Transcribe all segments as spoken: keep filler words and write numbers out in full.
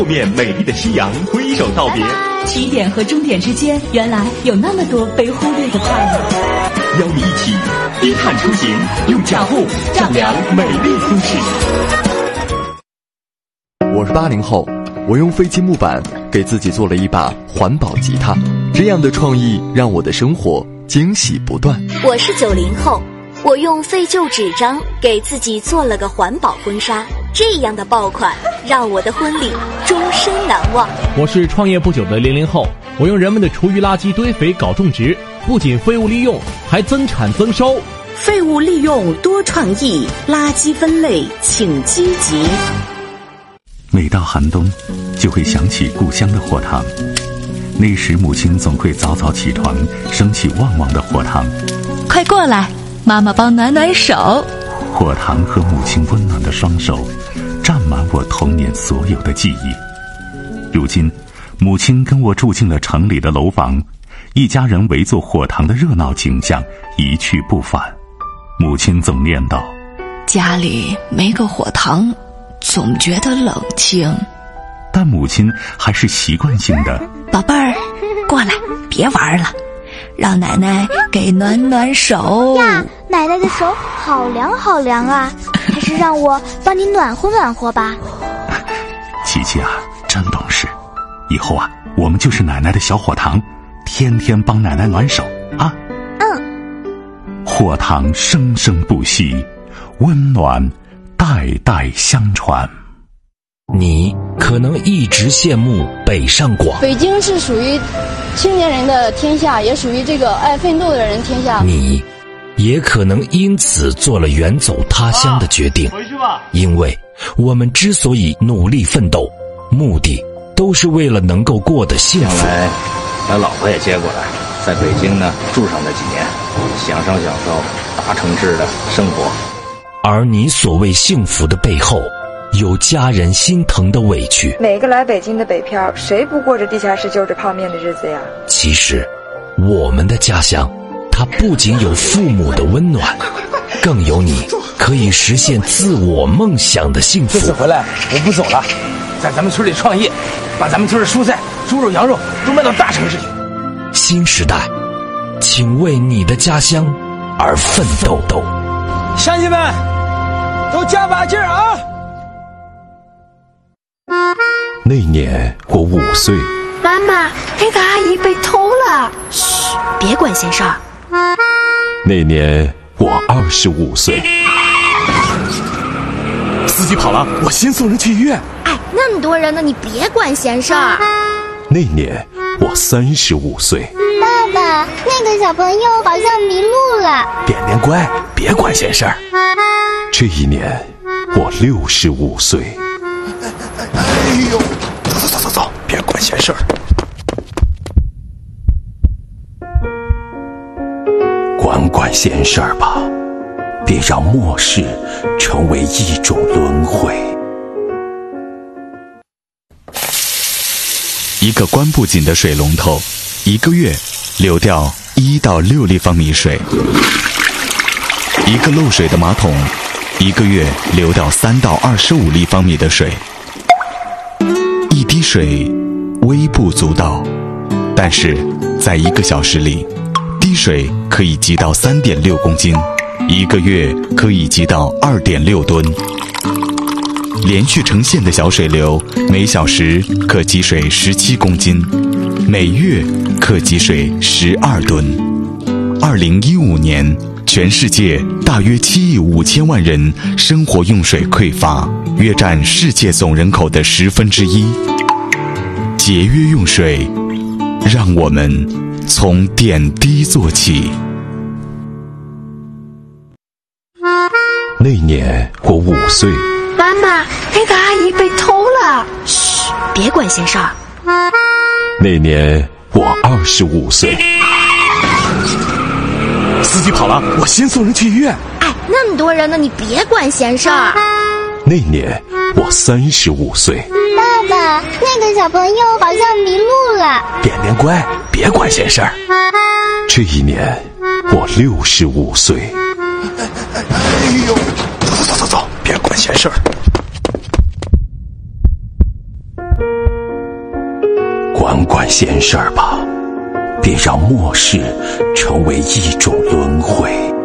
后面美丽的夕阳挥手道别， 起点和终点之间原来有那么多被忽略的快乐。 邀你一起低碳出行，用脚步丈量美丽都市。 我是八零后，我用废弃木板给自己做了一把环保吉他，这样的创意让我的生活惊喜不断。 我是九零后，我用废旧纸张给自己做了个环保婚纱，这样的爆款让我的婚礼终身难忘。 我是创业不久的零零后，我用人们的厨余垃圾堆肥搞种植，不仅废物利用，还增产增收。 废物利用多创意，垃圾分类请积极。 每到寒冬，就会想起故乡的火塘。那时母亲总会早早起床，升起旺旺的火塘。 快过来，妈妈帮暖暖手。 火塘和母亲温暖的双手，占满我童年所有的记忆。如今，母亲跟我住进了城里的楼房，一家人围坐火塘的热闹景象一去不返。母亲总念叨： 家里没个火塘，总觉得冷清。 但母亲还是习惯性的： 宝贝儿，过来，别玩了，让奶奶给暖暖手呀。奶奶的手好凉好凉啊，还是让我帮你暖和暖和吧。 琪琪啊，真懂事，以后啊，我们就是奶奶的小火塘，天天帮奶奶暖手啊。 嗯。 火塘生生不息，温暖代代相传。 你可能一直羡慕北上广， 北京是属于青年人的天下，也属于这个爱奋斗的人天下。 你也可能因此做了远走他乡的决定， 回去吧。 因为我们之所以努力奋斗，目的都是为了能够过得幸福。 将来把老婆也接过来，在北京呢住上那几年，享受享受大城市的生活。 而你所谓幸福的背后，有家人心疼的委屈。 每个来北京的北漂，谁不过着地下室就着泡面的日子呀？ 其实我们的家乡，它不仅有父母的温暖，更有你可以实现自我梦想的幸福。 这次回来我不走了，在咱们村里创业，把咱们村的蔬菜、猪肉、羊肉都卖到大城市去。 新时代，请为你的家乡而奋斗斗。 乡亲们都加把劲儿啊！ 那年我五岁， 妈妈，那个阿姨被偷了。 嘘，别管闲事儿。 那年我二十五岁， 司机跑了，我先送人去医院。 哎，那么多人呢，你别管闲事儿。 那年我三十五岁， 爸爸，那个小朋友好像迷路了。 点点乖，别管闲事儿。这一年我六十五岁。 哎呦，走走走走走，别管闲事儿。 管管闲事儿吧，别让末世成为一种轮回。 一个关不紧的水龙头，一个月流掉一到六立方米水；一个漏水的马桶，一个月流掉三到二十五立方米的水。一滴水微不足道，但是在一个小时里，滴水可以积到三点六公斤，一个月可以积到二点六吨。连续成线的小水流，每小时可积水十七公斤，每月可积水十二吨。二零一五年，全世界大约七亿五千万人生活用水匮乏，约占世界总人口的十分之一。节约用水，让我们从点滴做起。 那年我五岁， 妈妈，那个阿姨被偷了。 嘘，别管闲事儿。 那年我二十五岁。 司机跑了，我先送人去医院。 哎，那么多人呢，你别管闲事儿。 那年我三十五岁。 爸爸，那个小朋友好像迷路了。 点点乖，别管闲事儿。这一年我六十五岁。 哎呦，走走走走，别管闲事儿。 管闲事儿吧，别让末世成为一种轮回。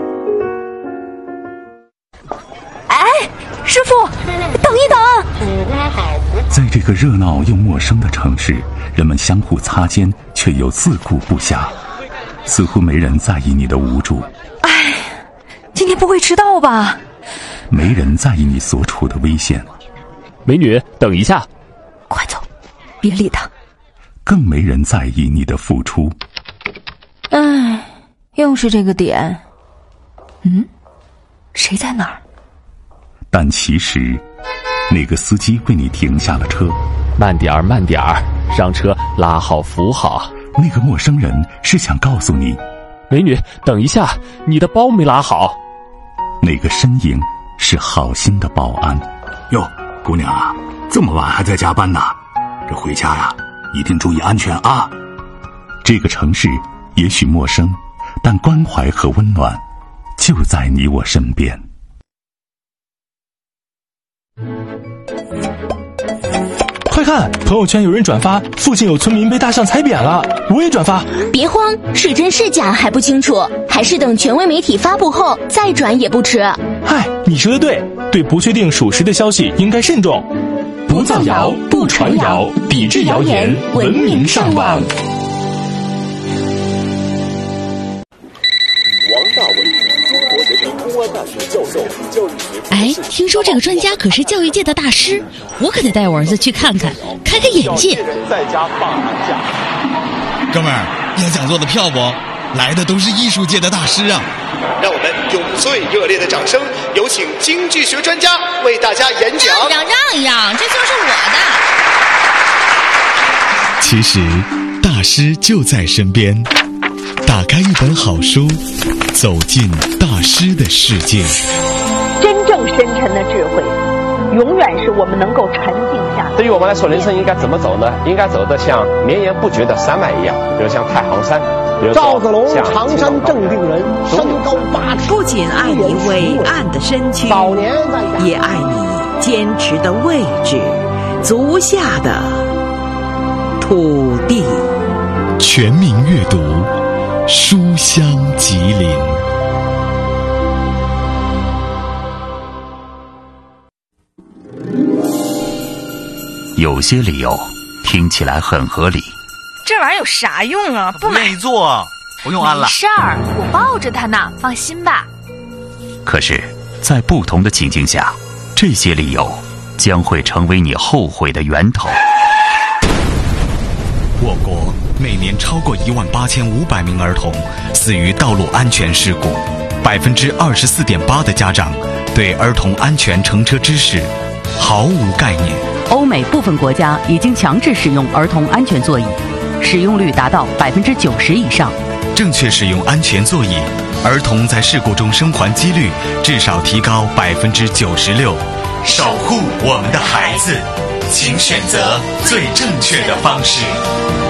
哎，师傅，等一等！ 在这个热闹又陌生的城市，人们相互擦肩，却又自顾不暇，似乎没人在意你的无助。 哎，今天不会迟到吧？ 没人在意你所处的危险。 美女，等一下！ 快走，别理他。 更没人在意你的付出。 唉，又是这个点。嗯，谁在哪儿？ 但其实，那个司机为你停下了车。 慢点儿，慢点儿，上车，拉好扶好。 那个陌生人是想告诉你， 美女，等一下，你的包没拉好。 那个身影是好心的保安。 哟，姑娘啊，这么晚还在加班呢？这回家呀，一定注意安全啊！ 这个城市也许陌生，但关怀和温暖就在你我身边。 快看，朋友圈有人转发，附近有村民被大象踩扁了，我也转发。 别慌，是真是假还不清楚，还是等权威媒体发布后再转也不迟。 嗨，你说的对，对不确定属实的消息应该慎重。 不造谣，不传谣，抵制谣言，文明上网。 王大伟，中国人民公安大学教授、教育学。 哎，听说这个专家可是教育界的大师，我可得带我儿子去看看，开开眼界。 在家放寒假。 哥们儿，要讲座的票不？来的都是艺术界的大师啊！ 让我们用最热烈的掌声，有请经济学专家为大家演讲。 让让让，这就是我的。 其实，大师就在身边。打开一本好书，走进大师的世界。 真正深沉的智慧，永远是我们能够沉静下。 对于我们来说，人生应该怎么走呢？应该走得像绵延不绝的山脉一样，比如像太行山。 赵子龙，常山正定人，身高八尺。 不仅爱你伟岸的身躯， 早年也爱你坚持的位置，足下的土地。 全民阅读，书香吉林。 有些理由听起来很合理。 这玩意儿有啥用啊？不买。 不愿意做，不用安了。 没事儿，我抱着它呢，放心吧。 可是，在不同的情境下，这些理由将会成为你后悔的源头。 我国每年超过一万八千五百名儿童死于道路安全事故，百分之二十四点八的家长对儿童安全乘车知识毫无概念。 欧美部分国家已经强制使用儿童安全座椅，使用率达到百分之九十以上。 正确使用安全座椅，儿童在事故中生还几率至少提高百分之九十六。守护我们的孩子，请选择最正确的方式。